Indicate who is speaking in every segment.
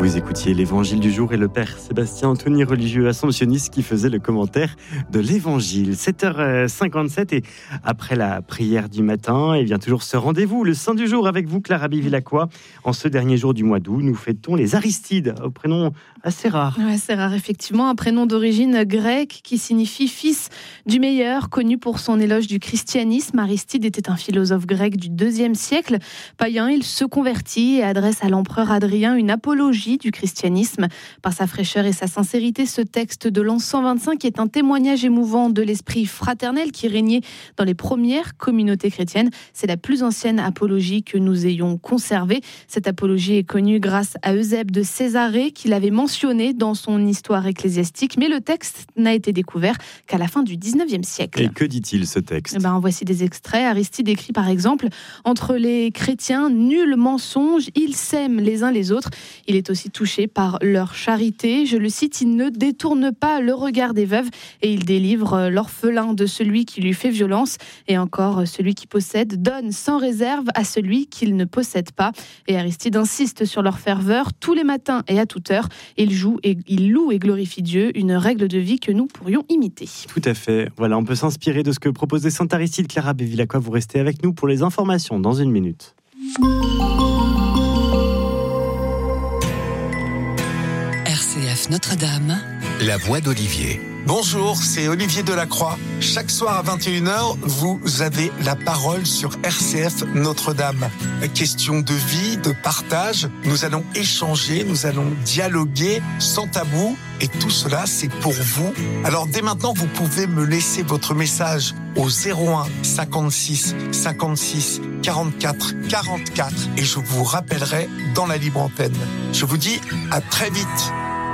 Speaker 1: Vous écoutiez l'Évangile du jour et le Père Sébastien Anthony, religieux assomptionniste, qui faisait le commentaire de l'Évangile. 7h57 et après la prière du matin, il vient toujours ce rendez-vous, le Saint du jour avec vous, Clara Bivillacqua. En ce dernier jour du mois d'août, nous fêtons les Aristides, au prénom assez rare.
Speaker 2: Ouais, c'est rare, effectivement. Un prénom d'origine grecque qui signifie fils du meilleur, connu pour son éloge du christianisme. Aristide était un philosophe grec du IIe siècle. Païen, il se convertit et adresse à l'empereur Adrien une apologie du christianisme. Par sa fraîcheur et sa sincérité, ce texte de l'an 125 est un témoignage émouvant de l'esprit fraternel qui régnait dans les premières communautés chrétiennes. C'est la plus ancienne apologie que nous ayons conservée. Cette apologie est connue grâce à Eusèbe de Césarée, qui l'avait mentionnée dans son histoire ecclésiastique, mais le texte n'a été découvert qu'à la fin du XIXe siècle.
Speaker 1: Et que dit-il, ce texte ?
Speaker 2: Voici des extraits. Aristide écrit par exemple: entre les chrétiens, nul mensonge, ils s'aiment les uns les autres. Il est aussi touché par leur charité. Je le cite: il ne détourne pas le regard des veuves et il délivre l'orphelin de celui qui lui fait violence. Et encore, celui qui possède donne sans réserve à celui qu'il ne possède pas. Et Aristide insiste sur leur ferveur tous les matins et à toute heure. Il loue et glorifie Dieu, une règle de vie que nous pourrions imiter.
Speaker 1: Tout à fait. Voilà, on peut s'inspirer de ce que proposait Saint Aristide. Clara Bivillacqua, vous restez avec nous pour les informations dans une minute.
Speaker 3: RCF Notre-Dame,
Speaker 4: la voix d'Olivier. Bonjour, c'est Olivier Delacroix. Chaque soir à 21h, vous avez la parole sur RCF Notre-Dame. Question de vie, de partage. Nous allons échanger, nous allons dialoguer sans tabou. Et tout cela, c'est pour vous. Alors dès maintenant, vous pouvez me laisser votre message au 01 56 56 44 44 et je vous rappellerai dans la libre antenne. Je vous dis à très vite.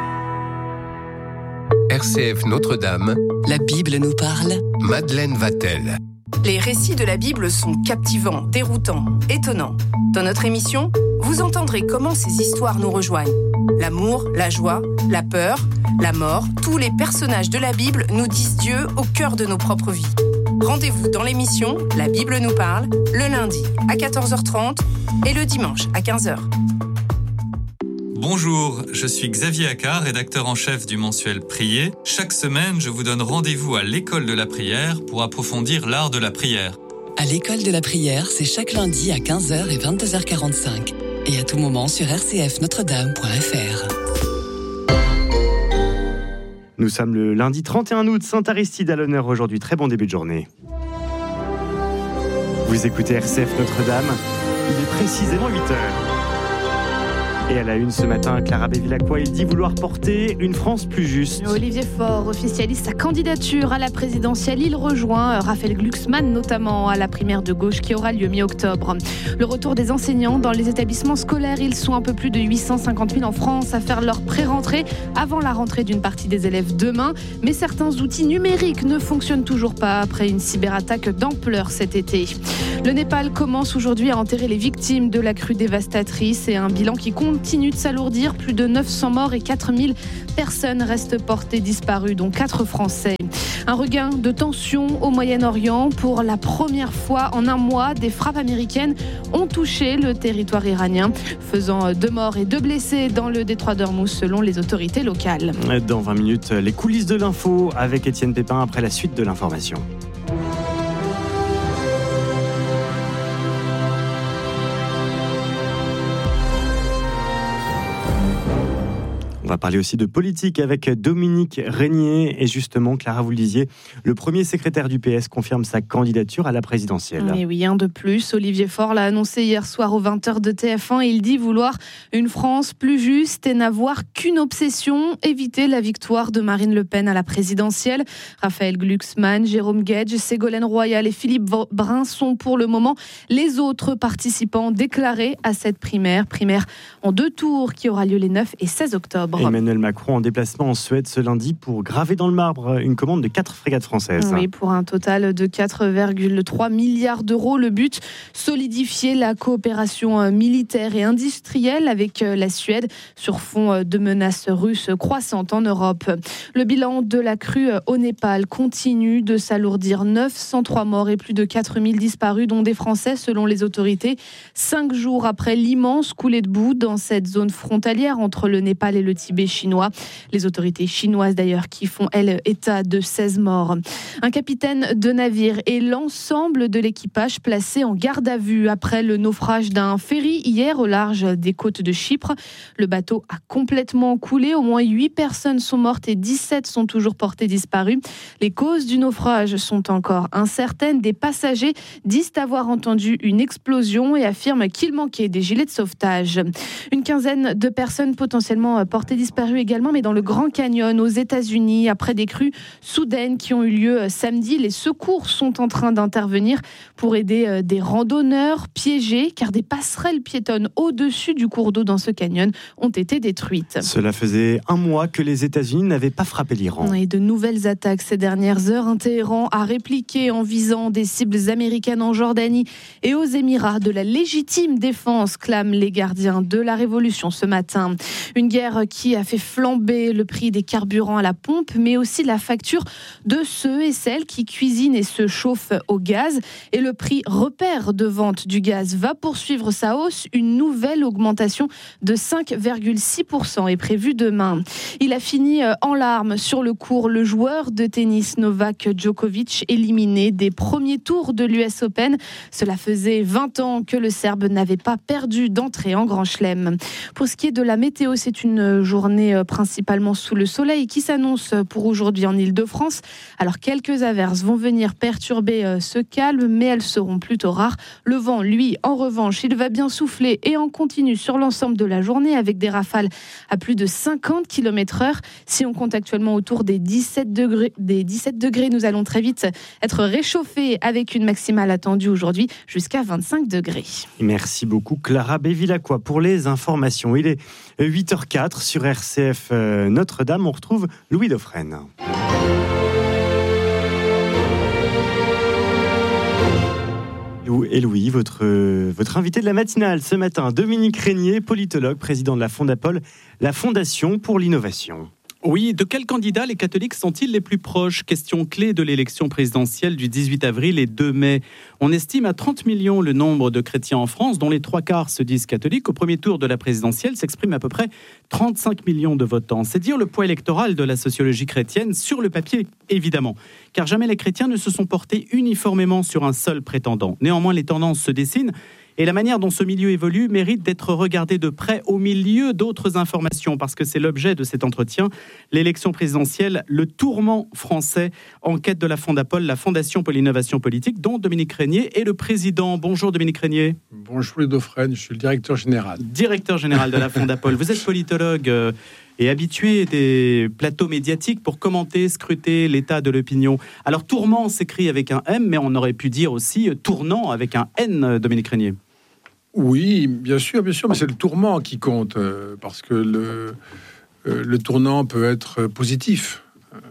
Speaker 5: RCF Notre-Dame,
Speaker 3: la Bible nous parle.
Speaker 5: Madeleine Vatel.
Speaker 6: Les récits de la Bible sont captivants, déroutants, étonnants. Dans notre émission, vous entendrez comment ces histoires nous rejoignent. L'amour, la joie, la peur, la mort, tous les personnages de la Bible nous disent Dieu au cœur de nos propres vies. Rendez-vous dans l'émission La Bible nous parle, le lundi à 14h30 et le dimanche à 15h.
Speaker 7: Bonjour, je suis Xavier Accard, rédacteur en chef du mensuel Prier. Chaque semaine, je vous donne rendez-vous à l'école de la prière pour approfondir l'art de la prière.
Speaker 3: À l'école de la prière, c'est chaque lundi à 15h et 22h45. Et à tout moment sur rcfnotredame.fr.
Speaker 1: Nous sommes le lundi 31 août, Saint Aristide à l'honneur aujourd'hui. Très bon début de journée. Vous écoutez RCF Notre-Dame, il est précisément 8h. Et à la une ce matin, Clara Bivillacqua, il dit vouloir porter une France plus juste.
Speaker 2: Olivier Faure officialise sa candidature à la présidentielle. Il rejoint Raphaël Glucksmann, notamment à la primaire de gauche qui aura lieu mi-octobre. Le retour des enseignants dans les établissements scolaires. Ils sont un peu plus de 850 000 en France à faire leur pré-rentrée avant la rentrée d'une partie des élèves demain. Mais certains outils numériques ne fonctionnent toujours pas après une cyberattaque d'ampleur cet été. Le Népal commence aujourd'hui à enterrer les victimes de la crue dévastatrice et un bilan qui continue de s'alourdir. Plus de 900 morts et 4000 personnes restent portées disparues, dont 4 Français. Un regain de tension au Moyen-Orient. Pour la première fois en un mois, des frappes américaines ont touché le territoire iranien, faisant 2 morts et 2 blessés dans le détroit d'Ormuz, selon les autorités locales.
Speaker 1: Dans 20 minutes, les coulisses de l'info avec Étienne Pépin après la suite de l'information. On va parler aussi de politique avec Dominique Régnier. Et justement, Clara, vous le disiez, le premier secrétaire du PS confirme sa candidature à la présidentielle.
Speaker 2: Et oui, un de plus. Olivier Faure l'a annoncé hier soir aux 20h de TF1. Il dit vouloir une France plus juste et n'avoir qu'une obsession, éviter la victoire de Marine Le Pen à la présidentielle. Raphaël Glucksmann, Jérôme Guedj, Ségolène Royal et Philippe Brun sont pour le moment les autres participants déclarés à cette primaire. Primaire en 2 tours qui aura lieu les 9 et 16 octobre.
Speaker 1: Emmanuel Macron en déplacement en Suède ce lundi pour graver dans le marbre une commande de 4 frégates françaises.
Speaker 2: Oui, pour un total de 4,3 milliards d'euros. Le but, solidifier la coopération militaire et industrielle avec la Suède sur fond de menaces russes croissantes en Europe. Le bilan de la crue au Népal continue de s'alourdir. 903 morts et plus de 4000 disparus, dont des Français selon les autorités. 5 jours après l'immense coulée de boue dans cette zone frontalière entre le Népal et le Tibet chinois. Les autorités chinoises d'ailleurs qui font, elles, état de 16 morts. Un capitaine de navire et l'ensemble de l'équipage placés en garde à vue après le naufrage d'un ferry hier au large des côtes de Chypre. Le bateau a complètement coulé. Au moins 8 personnes sont mortes et 17 sont toujours portées disparues. Les causes du naufrage sont encore incertaines. Des passagers disent avoir entendu une explosion et affirment qu'il manquait des gilets de sauvetage. Une quinzaine de personnes potentiellement portées disparues également, mais dans le Grand Canyon aux États-Unis, après des crues soudaines qui ont eu lieu samedi. Les secours sont en train d'intervenir pour aider des randonneurs piégés, car des passerelles piétonnes au-dessus du cours d'eau dans ce canyon ont été détruites.
Speaker 1: Cela faisait un mois que les États-Unis n'avaient pas frappé l'Iran.
Speaker 2: Et de nouvelles attaques ces dernières heures. Téhéran a répliqué en visant des cibles américaines en Jordanie et aux Émirats. De la légitime défense, clament les gardiens de la révolution ce matin. Une guerre qui a fait flamber le prix des carburants à la pompe, mais aussi la facture de ceux et celles qui cuisinent et se chauffent au gaz. Et le prix repère de vente du gaz va poursuivre sa hausse. Une nouvelle augmentation de 5,6% est prévue demain. Il a fini en larmes sur le court. Le joueur de tennis Novak Djokovic éliminé des premiers tours de l'US Open. Cela faisait 20 ans que le Serbe n'avait pas perdu d'entrée en Grand Chelem. Pour ce qui est de la météo, c'est une journée principalement sous le soleil qui s'annonce pour aujourd'hui en Île-de-France. Alors quelques averses vont venir perturber ce calme, mais elles seront plutôt rares. Le vent, lui, en revanche, il va bien souffler et en continu sur l'ensemble de la journée avec des rafales à plus de 50 km/h. Si on compte actuellement autour des 17 degrés, nous allons très vite être réchauffés avec une maximale attendue aujourd'hui jusqu'à 25 degrés.
Speaker 1: Merci beaucoup Clara Bévilacqua pour les informations. Il est 8h04 sur RCF Notre-Dame. On retrouve Louis Dauphren. Et Louis, votre invité de la matinale ce matin, Dominique Régnier, politologue, président de la Fondapol, la Fondation pour l'innovation.
Speaker 8: Oui, de quels candidats les catholiques sont-ils les plus proches ? Question clé de l'élection présidentielle du 18 avril et 2 mai. On estime à 30 millions le nombre de chrétiens en France, dont les 3/4 se disent catholiques. Au premier tour de la présidentielle s'expriment à peu près 35 millions de votants. C'est dire le poids électoral de la sociologie chrétienne sur le papier, évidemment. Car jamais les chrétiens ne se sont portés uniformément sur un seul prétendant. Néanmoins, les tendances se dessinent. Et la manière dont ce milieu évolue mérite d'être regardée de près au milieu d'autres informations, parce que c'est l'objet de cet entretien. L'élection présidentielle, le tourment français, enquête de la Fondapol, la Fondation pour l'innovation politique, dont Dominique Régnier est le président. Bonjour Dominique Régnier.
Speaker 9: Bonjour Louis Dauphren, je suis le directeur général.
Speaker 8: Directeur général de la Fondapol. Vous êtes politologue et habitué des plateaux médiatiques pour commenter, scruter l'état de l'opinion. Alors tourment s'écrit avec un M, mais on aurait pu dire aussi tournant avec un N, Dominique Régnier.
Speaker 9: Oui, bien sûr, mais c'est le tourment qui compte, parce que le tournant peut être positif.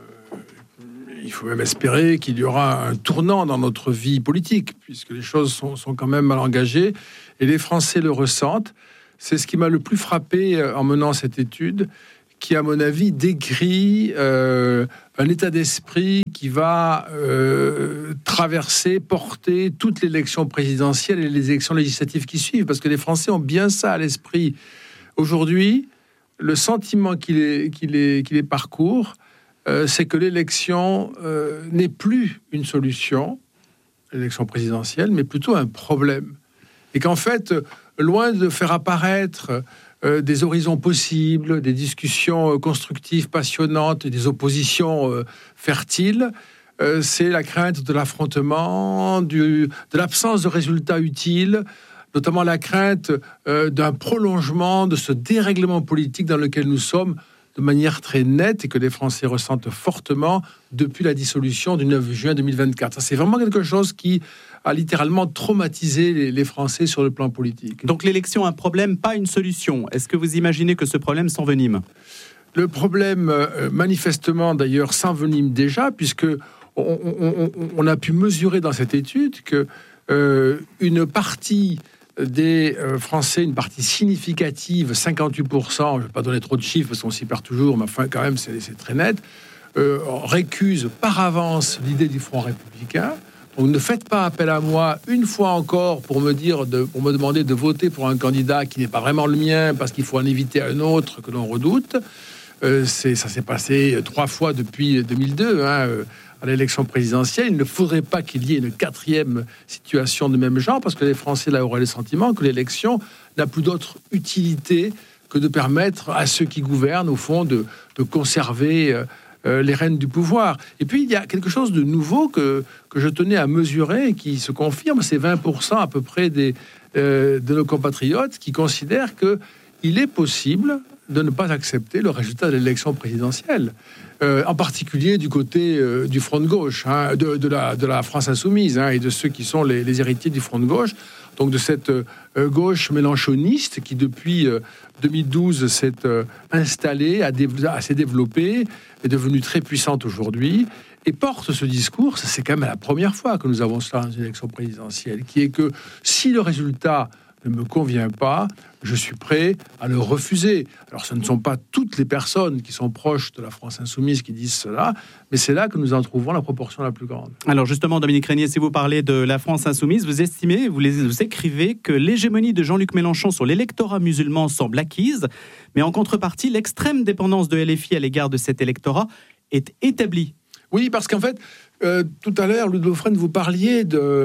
Speaker 9: Il faut même espérer qu'il y aura un tournant dans notre vie politique, puisque les choses sont quand même mal engagées, et les Français le ressentent. C'est ce qui m'a le plus frappé en menant cette étude, qui, à mon avis, décrit un état d'esprit qui va traverser, porter toute l'élection présidentielle et les élections législatives qui suivent, parce que les Français ont bien ça à l'esprit. Aujourd'hui, le sentiment qui les parcourt, c'est que l'élection n'est plus une solution, l'élection présidentielle, mais plutôt un problème. Et qu'en fait, loin de faire apparaître des horizons possibles, des discussions constructives, passionnantes, et des oppositions fertiles, c'est la crainte de l'affrontement, de l'absence de résultats utiles, notamment la crainte d'un prolongement de ce dérèglement politique dans lequel nous sommes de manière très nette et que les Français ressentent fortement depuis la dissolution du 9 juin 2024. Ça, c'est vraiment quelque chose qui a littéralement traumatisé les Français sur le plan politique.
Speaker 8: Donc l'élection, un problème, pas une solution. Est-ce que vous imaginez que ce problème s'envenime ?
Speaker 9: le problème, manifestement d'ailleurs, s'envenime déjà, puisque on a pu mesurer dans cette étude que une partie des Français, une partie significative, 58%, je ne vais pas donner trop de chiffres parce qu'on s'y perd toujours, mais enfin quand même c'est très net, récuse par avance l'idée du Front républicain. Donc ne faites pas appel à moi une fois encore pour me demander de voter pour un candidat qui n'est pas vraiment le mien parce qu'il faut en éviter un autre que l'on redoute. Ça s'est passé 3 fois depuis 2002, à l'élection présidentielle. Il ne faudrait pas qu'il y ait une 4e situation de même genre, parce que les Français là auraient le sentiment que l'élection n'a plus d'autre utilité que de permettre à ceux qui gouvernent, au fond, de conserver les rênes du pouvoir. Et puis, il y a quelque chose de nouveau que je tenais à mesurer et qui se confirme, c'est 20% à peu près de nos compatriotes qui considèrent qu'il est possible de ne pas accepter le résultat de l'élection présidentielle, en particulier du côté du front de gauche, de la France insoumise, et de ceux qui sont les héritiers du front de gauche, donc de cette gauche mélenchoniste qui depuis 2012 s'est installée, s'est développée, est devenue très puissante aujourd'hui, et porte ce discours. C'est quand même la première fois que nous avons cela dans une élection présidentielle, qui est que si le résultat ne me convient pas, je suis prêt à le refuser. Alors, ce ne sont pas toutes les personnes qui sont proches de la France insoumise qui disent cela, mais c'est là que nous en trouvons la proportion la plus grande.
Speaker 8: Alors justement, Dominique Régnier, si vous parlez de la France insoumise, vous écrivez que l'hégémonie de Jean-Luc Mélenchon sur l'électorat musulman semble acquise, mais en contrepartie, l'extrême dépendance de LFI à l'égard de cet électorat est établie.
Speaker 9: Oui, parce qu'en fait, tout à l'heure, Ludo Fresne, vous parliez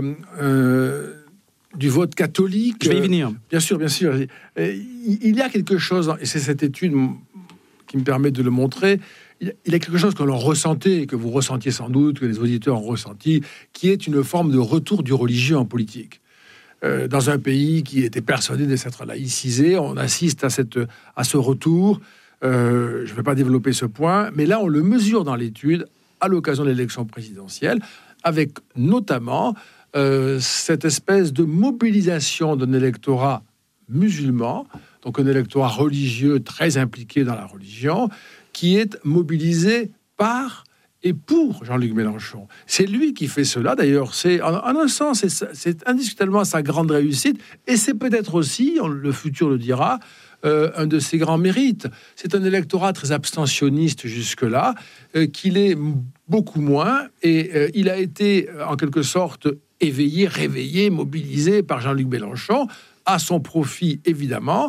Speaker 9: du vote catholique.
Speaker 8: Je vais y venir.
Speaker 9: Bien sûr. Il y a quelque chose, et c'est cette étude qui me permet de le montrer, il y a quelque chose que l'on ressentait, et que vous ressentiez sans doute, que les auditeurs ont ressenti, qui est une forme de retour du religieux en politique. Dans un pays qui était persuadé de s'être laïcisé, on assiste à ce retour. Je ne vais pas développer ce point, mais là, on le mesure dans l'étude à l'occasion de l'élection présidentielle, avec notamment cette espèce de mobilisation d'un électorat musulman, donc un électorat religieux très impliqué dans la religion, qui est mobilisé par et pour Jean-Luc Mélenchon. C'est lui qui fait cela, d'ailleurs. C'est, en un sens, c'est indiscutablement sa grande réussite, et c'est peut-être aussi, le futur le dira, un de ses grands mérites. C'est un électorat très abstentionniste jusque-là, qu'il est beaucoup moins, et il a été, en quelque sorte, éveillé, réveillé, mobilisé par Jean-Luc Mélenchon, à son profit, évidemment.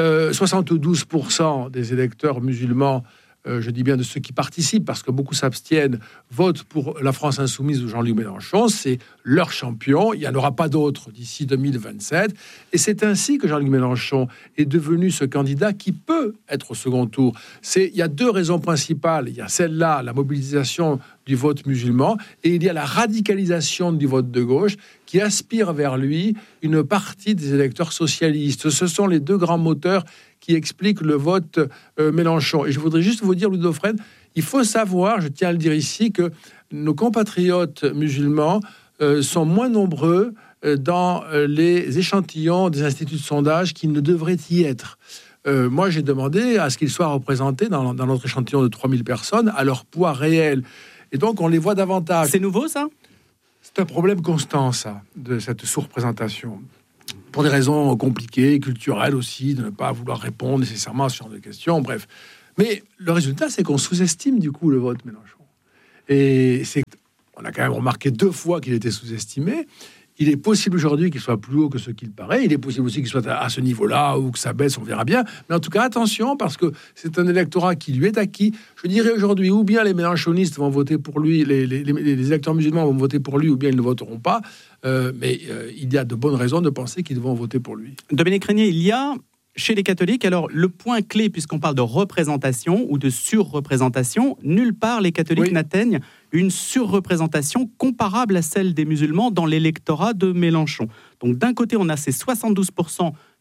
Speaker 9: 72% des électeurs musulmans, je dis bien de ceux qui participent, parce que beaucoup s'abstiennent, votent pour la France insoumise de Jean-Luc Mélenchon. C'est leur champion. Il n'y en aura pas d'autres d'ici 2027. Et c'est ainsi que Jean-Luc Mélenchon est devenu ce candidat qui peut être au second tour. Il y a 2 raisons principales. Il y a celle-là, la mobilisation du vote musulman, et il y a la radicalisation du vote de gauche qui aspire vers lui une partie des électeurs socialistes. Ce sont les 2 grands moteurs qui expliquent le vote Mélenchon. Et je voudrais juste vous dire, Ludo Fresne, il faut savoir, je tiens à le dire ici, que nos compatriotes musulmans sont moins nombreux dans les échantillons des instituts de sondage qu'ils ne devraient y être. Moi, j'ai demandé à ce qu'ils soient représentés dans notre échantillon de 3000 personnes à leur poids réel. Et donc, on les voit davantage.
Speaker 8: C'est nouveau, ça ?
Speaker 9: C'est un problème constant, ça, de cette sous-représentation. Pour des raisons compliquées, culturelles aussi, de ne pas vouloir répondre nécessairement à ce genre de questions, bref. Mais le résultat, c'est qu'on sous-estime, du coup, le vote Mélenchon. Et on a quand même remarqué 2 fois qu'il était sous-estimé. Il est possible aujourd'hui qu'il soit plus haut que ce qu'il paraît. Il est possible aussi qu'il soit à ce niveau-là ou que ça baisse, on verra bien. Mais en tout cas, attention, parce que c'est un électorat qui lui est acquis. Je dirais aujourd'hui, ou bien les mélenchonistes vont voter pour lui, les électeurs musulmans vont voter pour lui, ou bien ils ne voteront pas. Mais il y a de bonnes raisons de penser qu'ils vont voter pour lui.
Speaker 8: Dominique Régnier, il y a chez les catholiques, alors le point clé, puisqu'on parle de représentation ou de surreprésentation, nulle part les catholiques n'atteignent une surreprésentation comparable à celle des musulmans dans l'électorat de Mélenchon. Donc d'un côté, on a ces 72%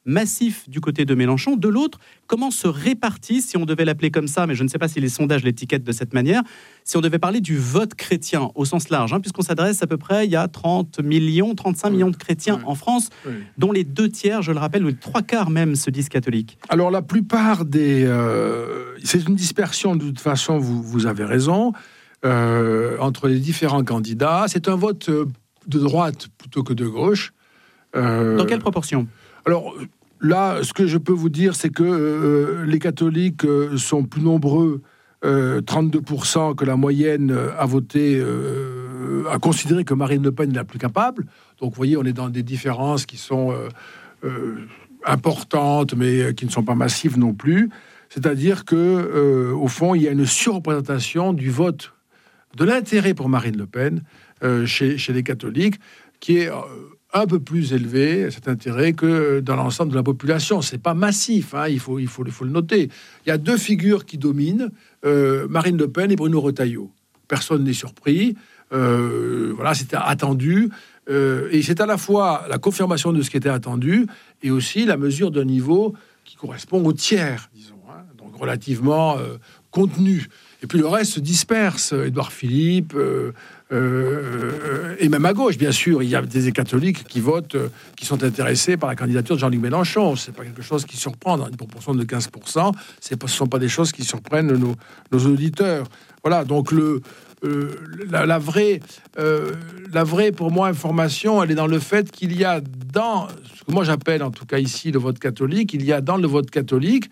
Speaker 8: massif du côté de Mélenchon. De l'autre, comment se répartit, si on devait l'appeler comme ça, mais je ne sais pas si les sondages l'étiquettent de cette manière, si on devait parler du vote chrétien au sens large, puisqu'on s'adresse à peu près, il y a 35 millions de chrétiens en France, dont les 2/3, je le rappelle, ou les 3/4 même se disent catholiques.
Speaker 9: Alors la plupart des... c'est une dispersion, de toute façon, vous avez raison, entre les différents candidats. C'est un vote de droite plutôt que de gauche.
Speaker 8: Dans quelle proportion ?
Speaker 9: Alors là, ce que je peux vous dire, c'est que les catholiques sont plus nombreux, 32% que la moyenne a voté, a considéré que Marine Le Pen est la plus capable. Donc vous voyez, on est dans des différences qui sont importantes, mais qui ne sont pas massives non plus. C'est-à-dire que, au fond, il y a une surreprésentation du vote, de l'intérêt pour Marine Le Pen chez les catholiques, qui est un peu plus élevé, cet intérêt, que dans l'ensemble de la population. C'est pas massif, il faut le noter. Il y a deux figures qui dominent, Marine Le Pen et Bruno Retailleau. Personne n'est surpris. Voilà, c'était attendu. Et c'est à la fois la confirmation de ce qui était attendu et aussi la mesure d'un niveau qui correspond au tiers, disons, donc relativement contenu. Et puis le reste se disperse. Édouard Philippe, et même à gauche, bien sûr, il y a des catholiques qui votent, qui sont intéressés par la candidature de Jean-Luc Mélenchon. C'est pas quelque chose qui surprend. Dans une proportion de 15%, ce ne sont pas des choses qui surprennent nos auditeurs. Voilà, donc la vraie, pour moi, information, elle est dans le fait qu'il y a dans ce que moi j'appelle, en tout cas ici, le vote catholique, il y a dans le vote catholique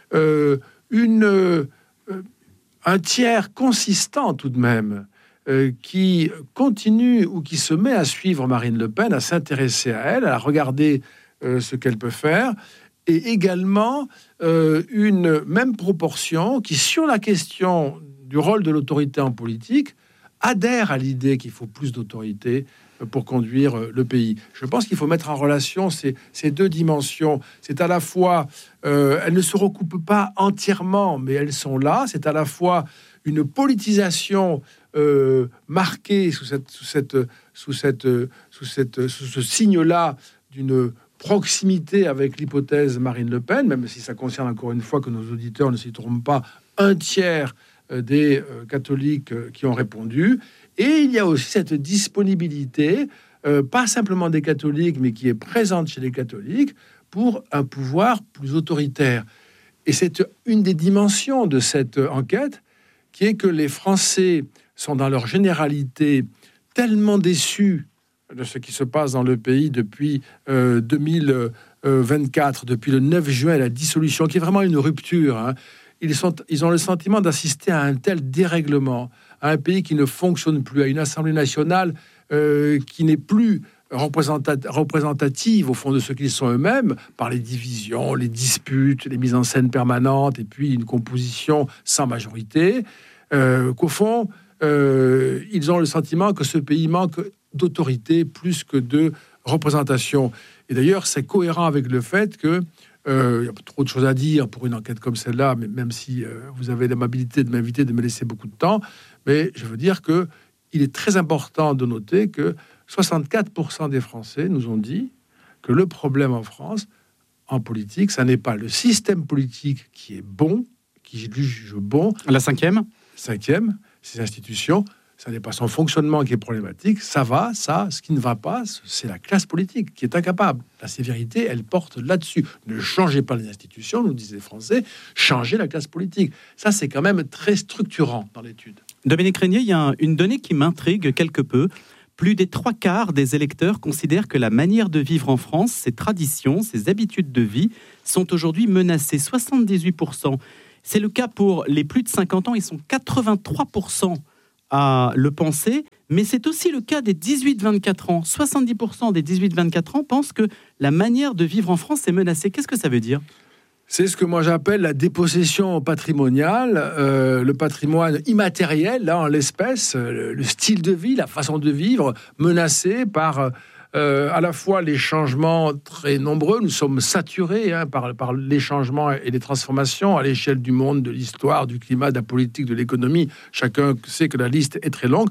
Speaker 9: un tiers consistant tout de même qui continue ou qui se met à suivre Marine Le Pen, à s'intéresser à elle, à regarder ce qu'elle peut faire, et également une même proportion qui, sur la question du rôle de l'autorité en politique, adhère à l'idée qu'il faut plus d'autorité pour conduire le pays. Je pense qu'il faut mettre en relation ces deux dimensions. C'est à la fois, elles ne se recoupent pas entièrement, mais elles sont là. C'est à la fois une politisation marquée sous ce signe-là d'une proximité avec l'hypothèse Marine Le Pen, même si ça concerne encore une fois, que nos auditeurs ne s'y trompent pas, un tiers des catholiques qui ont répondu. Et il y a aussi cette disponibilité, pas simplement des catholiques, mais qui est présente chez les catholiques, pour un pouvoir plus autoritaire. Et c'est une des dimensions de cette enquête, qui est que les Français sont dans leur généralité tellement déçus de ce qui se passe dans le pays depuis 2024, depuis le 9 juin, la dissolution, qui est vraiment une rupture. Ils ont le sentiment d'assister à un tel dérèglement, à un pays qui ne fonctionne plus, à une Assemblée nationale qui n'est plus représentative au fond de ce qu'ils sont eux-mêmes, par les divisions, les disputes, les mises en scène permanentes, et puis une composition sans majorité, qu'au fond, ils ont le sentiment que ce pays manque d'autorité plus que de représentation. Et d'ailleurs, c'est cohérent avec le fait que il y a trop de choses à dire pour une enquête comme celle-là, mais même si vous avez l'amabilité de m'inviter, de me laisser beaucoup de temps, mais je veux dire que il est très important de noter que 64% des Français nous ont dit que le problème en France, en politique, ça n'est pas le système politique qui est bon, qui juge bon.
Speaker 8: La cinquième, ces institutions, ça n'est pas son fonctionnement qui est problématique. Ce qui ne va pas, c'est la classe politique qui est incapable. La sévérité, elle porte là-dessus. Ne changez pas les institutions, nous disent les Français, changez la classe politique. Ça, c'est quand même très structurant dans l'étude. Dominique Régnier, il y a une donnée qui m'intrigue quelque peu. Plus des 3/4 des électeurs considèrent que la manière de vivre en France, ses traditions, ses habitudes de vie, sont aujourd'hui menacées. 78%. C'est le cas pour les plus de 50 ans. Ils sont 83% à le penser, mais c'est aussi le cas des 18-24 ans. 70% des 18-24 ans pensent que la manière de vivre en France est menacée. Qu'est-ce que ça veut dire ?
Speaker 9: C'est ce que moi j'appelle la dépossession patrimoniale, le patrimoine immatériel, là en l'espèce, le style de vie, la façon de vivre, menacé par à la fois les changements très nombreux. Nous sommes saturés par les changements et les transformations à l'échelle du monde, de l'histoire, du climat, de la politique, de l'économie. Chacun sait que la liste est très longue,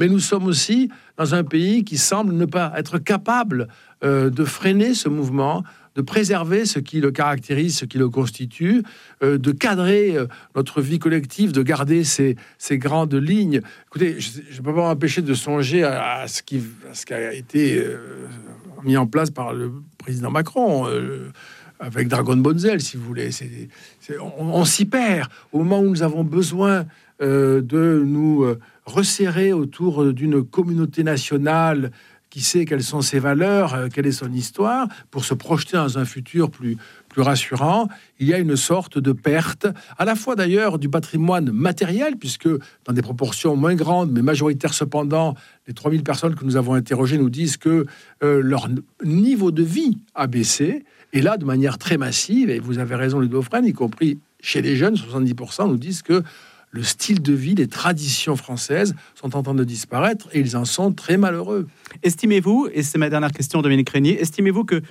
Speaker 9: Mais nous sommes aussi dans un pays qui semble ne pas être capable de freiner ce mouvement, de préserver ce qui le caractérise, ce qui le constitue, de cadrer notre vie collective, de garder ces grandes lignes. Écoutez, je ne peux pas m'empêcher de songer à ce qui a été mis en place par le président Macron, avec Dragon Bonzel, si vous voulez. On s'y perd au moment où nous avons besoin de nous resserrer autour d'une communauté nationale qui sait quelles sont ses valeurs, quelle est son histoire, pour se projeter dans un futur plus rassurant. Il y a une sorte de perte, à la fois d'ailleurs du patrimoine matériel, puisque dans des proportions moins grandes, mais majoritaires cependant, les 3000 personnes que nous avons interrogées nous disent que leur niveau de vie a baissé, et là, de manière très massive, et vous avez raison, Ludo Fresne, y compris chez les jeunes, 70% nous disent que le style de vie, les traditions françaises sont en train de disparaître et ils en sont très malheureux.
Speaker 8: Estimez-vous, et c'est ma dernière question, Dominique Régnier, estimez-vous que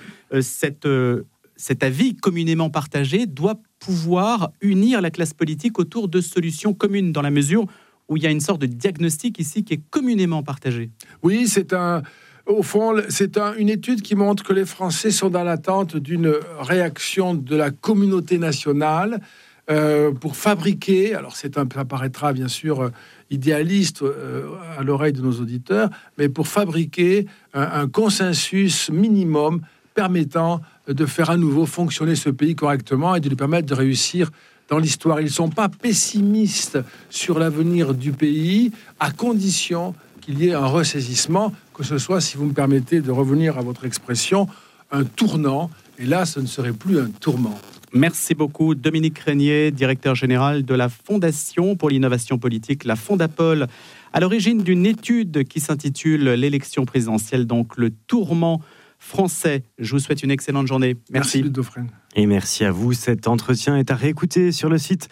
Speaker 8: cet avis communément partagé doit pouvoir unir la classe politique autour de solutions communes, dans la mesure où il y a une sorte de diagnostic ici qui est communément partagé?
Speaker 9: Oui, au fond, c'est une étude qui montre que les Français sont dans l'attente d'une réaction de la communauté nationale pour fabriquer, alors ça paraîtra bien sûr idéaliste à l'oreille de nos auditeurs, mais pour fabriquer un consensus minimum permettant de faire à nouveau fonctionner ce pays correctement et de lui permettre de réussir dans l'histoire. Ils ne sont pas pessimistes sur l'avenir du pays, à condition qu'il y ait un ressaisissement, que ce soit, si vous me permettez de revenir à votre expression, un tournant. Et là, ce ne serait plus un tourment.
Speaker 8: Merci beaucoup, Dominique Régnier, directeur général de la Fondation pour l'innovation politique, la Fondapol, à l'origine d'une étude qui s'intitule l'élection présidentielle, donc le tourment français. Je vous souhaite une excellente journée. Merci
Speaker 9: Ludo Fresne.
Speaker 1: Et merci à vous. Cet entretien est à réécouter sur le site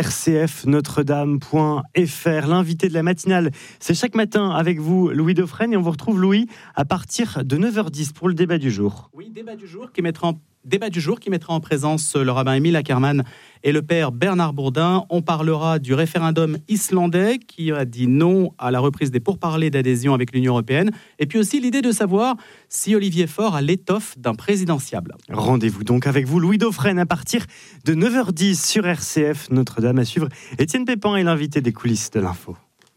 Speaker 1: rcfnotredame.fr. L'invité de la matinale, c'est chaque matin avec vous, Louis Dauphren. Et on vous retrouve, Louis, à partir de 9h10 pour le débat du jour.
Speaker 8: Oui, débat du jour qui mettra en présence le rabbin Émile Ackerman et le père Bernard Bourdin. On parlera du référendum islandais qui a dit non à la reprise des pourparlers d'adhésion avec l'Union européenne. Et puis aussi l'idée de savoir si Olivier Faure a l'étoffe d'un présidentiable.
Speaker 1: Rendez-vous donc avec vous, Louis Dauphren, à partir de 9h10 sur RCF Notre-Dame. À suivre, Étienne Pépin est l'invité des coulisses de l'info.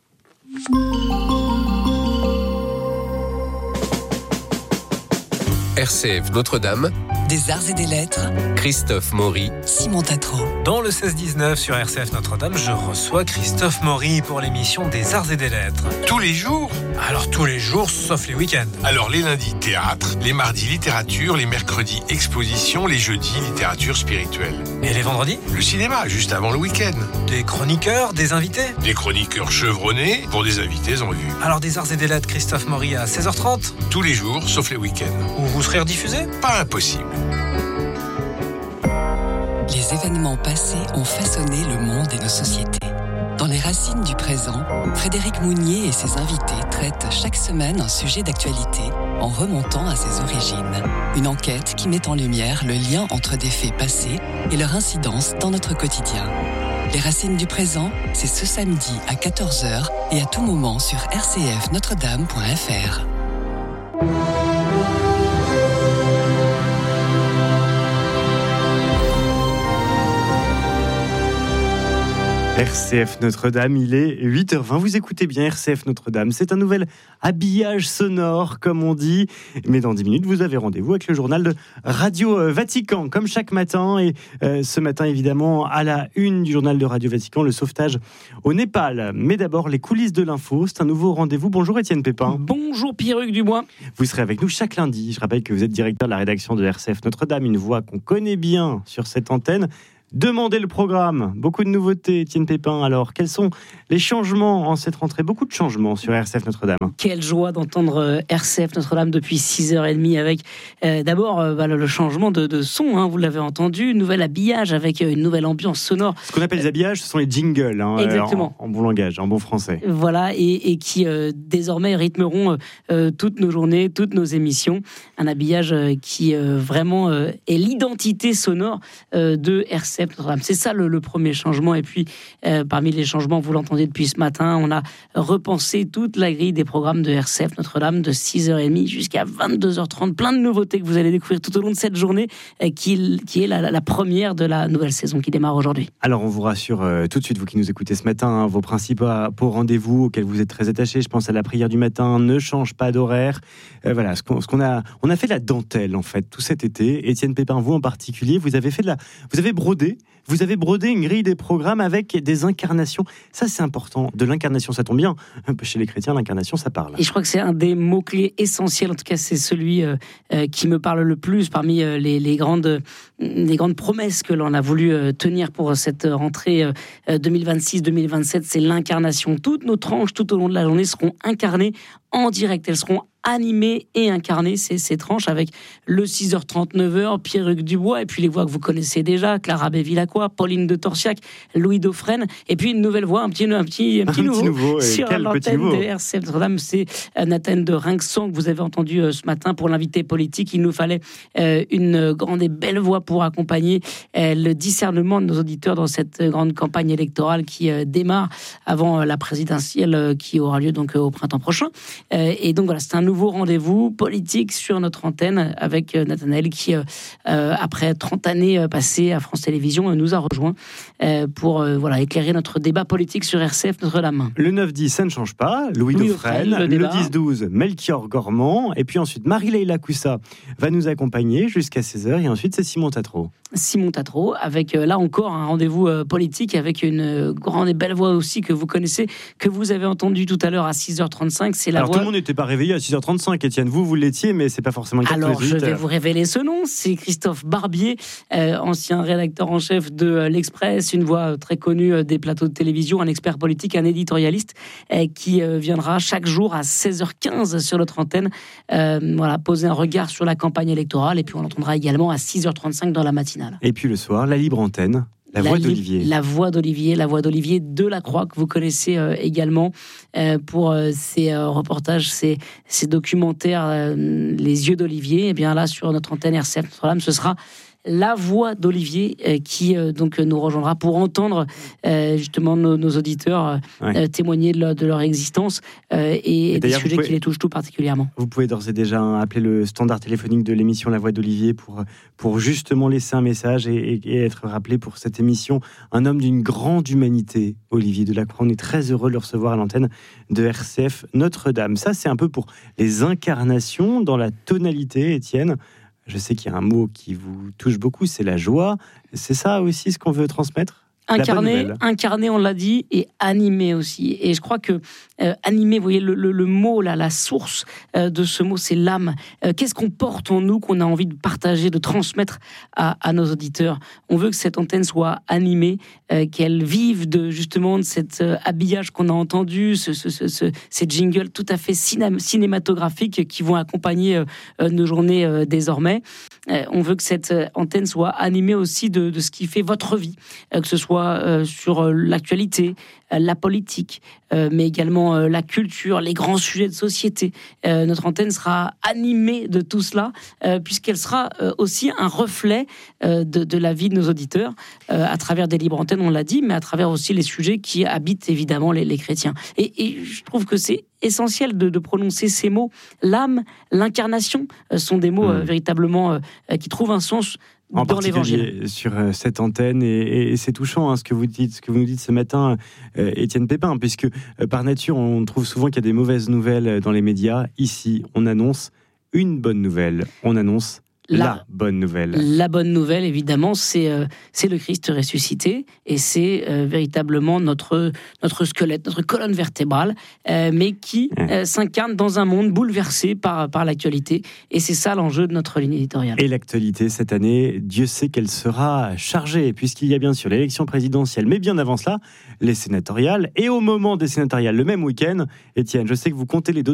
Speaker 5: RCF Notre-Dame,
Speaker 3: Des arts et des lettres,
Speaker 5: Christophe Maury,
Speaker 3: Simon Tatro.
Speaker 10: Dans le 16-19 sur RCF Notre-Dame, je reçois Christophe Maury pour l'émission des arts et des lettres.
Speaker 4: Tous les jours?
Speaker 10: Alors tous les jours, sauf les week-ends.
Speaker 4: Alors les lundis, théâtre, les mardis, littérature, les mercredis, exposition, les jeudis, littérature spirituelle.
Speaker 10: Et les vendredis?
Speaker 4: Le cinéma, juste avant le week-end.
Speaker 10: Des chroniqueurs, des invités?
Speaker 4: Des chroniqueurs chevronnés pour des invités en vue.
Speaker 10: Alors des arts et des lettres, Christophe Maury à 16h30?
Speaker 4: Tous les jours, sauf les week-ends.
Speaker 10: Où vous serez rediffusé?
Speaker 4: Pas impossible.
Speaker 3: Les événements passés ont façonné le monde et nos sociétés. Dans les racines du présent, Frédéric Mounier et ses invités traitent chaque semaine un sujet d'actualité en remontant à ses origines. Une enquête qui met en lumière le lien entre des faits passés et leur incidence dans notre quotidien. Les racines du présent, c'est ce samedi à 14h et à tout moment sur rcfnotredame.fr.
Speaker 1: RCF Notre-Dame, il est 8h20. Vous écoutez bien RCF Notre-Dame. C'est un nouvel habillage sonore, comme on dit. Mais dans 10 minutes, vous avez rendez-vous avec le journal de Radio Vatican, comme chaque matin. Et ce matin, évidemment, à la une du journal de Radio Vatican, le sauvetage au Népal. Mais d'abord, les coulisses de l'info. C'est un nouveau rendez-vous. Bonjour Étienne Pépin.
Speaker 11: Bonjour Pierruc Dubois.
Speaker 1: Vous serez avec nous chaque lundi. Je rappelle que vous êtes directeur de la rédaction de RCF Notre-Dame, une voix qu'on connaît bien sur cette antenne. Demandez le programme. Beaucoup de nouveautés, Étienne Pépin. Alors, quels sont les changements en cette rentrée? Beaucoup de changements sur RCF Notre-Dame.
Speaker 11: Quelle joie d'entendre RCF Notre-Dame depuis 6h30 avec d'abord le changement de son, hein, vous l'avez entendu, nouvel habillage avec une nouvelle ambiance sonore.
Speaker 1: Ce qu'on appelle les habillages, ce sont les jingles, hein,
Speaker 11: exactement.
Speaker 1: En bon langage, en bon français.
Speaker 11: Voilà, et qui désormais rythmeront toutes nos journées, toutes nos émissions. Un habillage qui vraiment est l'identité sonore de RCF RCF Notre-Dame. C'est ça le premier changement. Et puis, parmi les changements, vous l'entendez depuis ce matin, on a repensé toute la grille des programmes de RCF Notre-Dame de 6h30 jusqu'à 22h30. Plein de nouveautés que vous allez découvrir tout au long de cette journée qui est la première de la nouvelle saison qui démarre aujourd'hui.
Speaker 1: Alors, on vous rassure tout de suite, vous qui nous écoutez ce matin, vos principaux rendez-vous auxquels vous êtes très attachés, je pense à la prière du matin, ne change pas d'horaire. Voilà, on a fait de la dentelle, en fait, tout cet été. Étienne Pépin, vous en particulier, vous avez brodé une grille des programmes avec des incarnations. Ça, c'est important. De l'incarnation, ça tombe bien. Chez les chrétiens, l'incarnation, ça parle.
Speaker 11: Et je crois que c'est un des mots-clés essentiels. En tout cas, c'est celui qui me parle le plus parmi les grandes promesses que l'on a voulu tenir pour cette rentrée 2026-2027. C'est l'incarnation. Toutes nos tranches, tout au long de la journée, seront incarnées en direct. Elles seront animées et incarnées, ces tranches, avec le 6h30, 9h, Pierre-Hugues Dubois, et puis les voix que vous connaissez déjà, Clara Bévilacqua, Pauline de Torsiac, Louis Dauphren, et puis une nouvelle voix, un petit nouveau sur l'antenne de RCF Notre-Dame, c'est Nathan de Rinxan, que vous avez entendu ce matin pour l'invité politique. Il nous fallait une grande et belle voix pour accompagner le discernement de nos auditeurs dans cette grande campagne électorale qui démarre avant la présidentielle qui aura lieu donc au printemps prochain. Et donc voilà, c'est un nouveau rendez-vous politique sur notre antenne avec Nathanaël qui, après 30 années passées à France Télévisions, nous a rejoints pour éclairer notre débat politique sur RCF Notre-Dame.
Speaker 1: Le 9-10, ça ne change pas. Louis Dauphren, le 10-12, Melchior Gormand, et puis ensuite Marie-Leila Coussa va nous accompagner jusqu'à 16h, et ensuite c'est Simon Tatro.
Speaker 11: Simon Tatro, avec là encore un rendez-vous politique avec une grande et belle voix aussi que vous connaissez, que vous avez entendu tout à l'heure à 6h35. C'est la voix...
Speaker 1: tout le monde n'était pas réveillé à 6h35, Étienne. Vous l'étiez, mais c'est pas forcément le cas.
Speaker 11: Alors, je vais vous révéler ce nom. C'est Christophe Barbier, ancien rédacteur en chef de l'Express, une voix très connue des plateaux de télévision, un expert politique, un éditorialiste, qui viendra chaque jour à 16h15 sur notre antenne, poser un regard sur la campagne électorale. Et puis, on l'entendra également à 6h35 dans la matinale.
Speaker 1: Et puis le soir, la libre antenne. La voix d'Olivier.
Speaker 11: La voix d'Olivier Delacroix, que vous connaissez également pour ses reportages, ses documentaires, Les yeux d'Olivier. Et bien là, sur notre antenne RCF Notre-Dame, ce sera la voix d'Olivier qui donc nous rejoindra pour entendre justement nos auditeurs témoigner de leur existence et des sujets qui les touchent tout particulièrement.
Speaker 1: Vous pouvez d'ores et déjà appeler le standard téléphonique de l'émission La Voix d'Olivier pour justement laisser un message et être rappelé pour cette émission. Un homme d'une grande humanité, Olivier Delacroix. On est très heureux de le recevoir à l'antenne de RCF Notre-Dame. Ça, c'est un peu pour les incarnations dans la tonalité, Étienne. Je sais qu'il y a un mot qui vous touche beaucoup, c'est la joie. C'est ça aussi ce qu'on veut transmettre ?
Speaker 11: Incarné, on l'a dit, et animé aussi. Et je crois que animé, vous voyez, le mot, là, la source de ce mot, c'est l'âme. Qu'est-ce qu'on porte en nous, qu'on a envie de partager, de transmettre à nos auditeurs ? On veut que cette antenne soit animée, qu'elle vive de cet habillage qu'on a entendu, ces jingles tout à fait cinématographiques qui vont accompagner nos journées désormais. On veut que cette antenne soit animée aussi de ce qui fait votre vie, que ce soit sur l'actualité, la politique, mais également la culture, les grands sujets de société. Notre antenne sera animée de tout cela, puisqu'elle sera aussi un reflet de la vie de nos auditeurs, à travers des libres antennes, on l'a dit, mais à travers aussi les sujets qui habitent évidemment les chrétiens. Et je trouve que c'est essentiel de prononcer ces mots. L'âme, l'incarnation sont des mots véritablement qui trouvent un sens dans l'évangile.
Speaker 1: Sur cette antenne, et c'est touchant ce que vous nous dites ce matin, Étienne Pépin, puisque par nature on trouve souvent qu'il y a des mauvaises nouvelles dans les médias. Ici, on annonce une bonne nouvelle, on annonce la bonne nouvelle. La bonne nouvelle, évidemment, c'est le Christ ressuscité, et c'est véritablement notre squelette, notre colonne vertébrale, mais qui s'incarne dans un monde bouleversé par l'actualité. Et c'est ça l'enjeu de notre ligne éditoriale. Et l'actualité, cette année, Dieu sait qu'elle sera chargée, puisqu'il y a bien sûr l'élection présidentielle, mais bien avant cela, les sénatoriales. Et au moment des sénatoriales, le même week-end, Étienne, je sais que vous comptez les